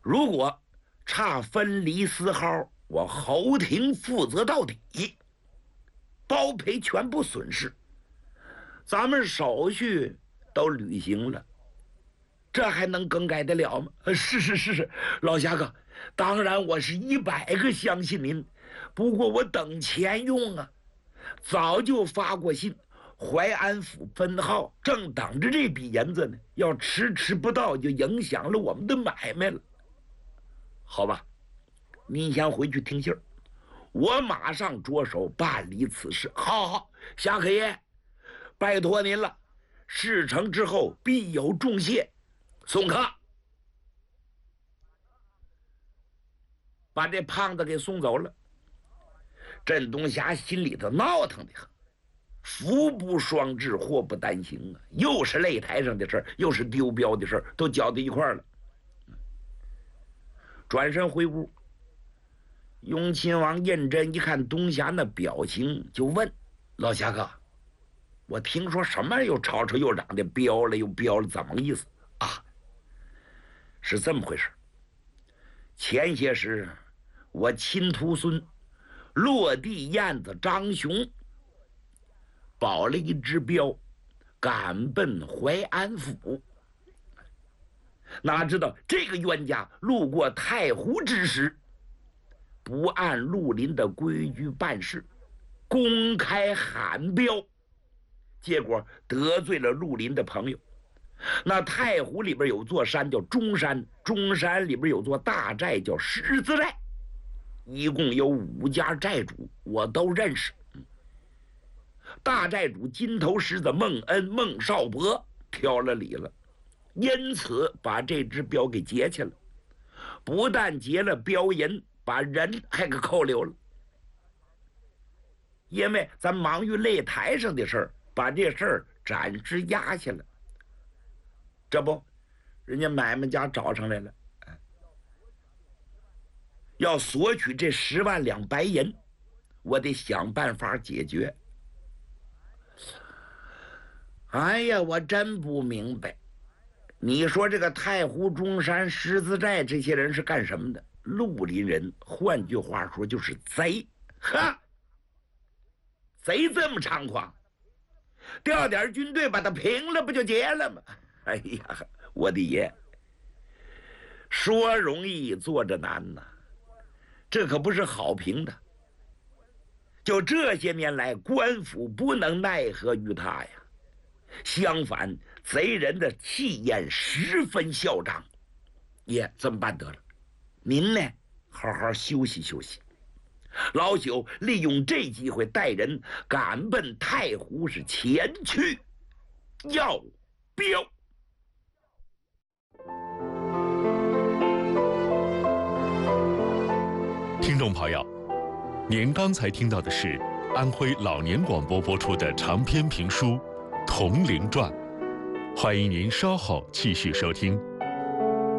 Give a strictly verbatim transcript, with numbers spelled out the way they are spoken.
如果差分厘丝毫，我侯廷负责到底，包赔全部损失。咱们手续都履行了，这还能更改得了吗？是是是是，老侠客，当然我是一百个相信您，不过我等钱用啊，早就发过信，淮安府分号正等着这笔银子呢，要迟迟不到，就影响了我们的买卖了。好吧，您先回去听信儿，我马上着手办理此事。好好，侠客爷，拜托您了，事成之后必有重谢。送客，把这胖子给送走了。镇东侠心里头闹腾的很，福不双至，祸不单行啊！又是擂台上的事儿，又是丢镖的事儿，都搅到一块儿了。转身回屋，雍亲王胤禛一看东侠那表情，就问老侠客：“我听说什么又吵吵又嚷的，飙了又飙了，怎么个意思啊？”是这么回事。前些时，我亲徒孙落地燕子张雄保了一只镖，赶奔淮安府。哪知道这个冤家路过太湖之时，不按绿林的规矩办事，公开喊镖，结果得罪了绿林的朋友。那太湖里边有座山叫中山，中山里边有座大寨叫狮子寨，一共有五家寨主，我都认识。大寨主金头狮子孟恩、孟少伯挑了理了，因此把这只镖给劫去了，不但劫了镖银，把人还给扣留了。因为咱忙于擂台上的事儿，把这事儿暂时压下了。这不，人家买卖家找上来了，要索取这十万两白银，我得想办法解决。哎呀，我真不明白，你说这个太湖、中山、狮子寨这些人是干什么的？绿林人，换句话说就是贼。哈，贼这么猖狂，调点军队把他平了，不就结了吗？哎呀，我的爷，说容易做着难呐，这可不是好评的。就这些年来，官府不能奈何于他呀，相反，贼人的气焰十分嚣张。爷，这么办得了，您呢，好好休息休息。老朽利用这机会带人赶奔太湖，是前去要镖。 听众朋友，您刚才听到的是安徽老年广播播出的长篇评书《铜陵传》，欢迎您稍后继续收听。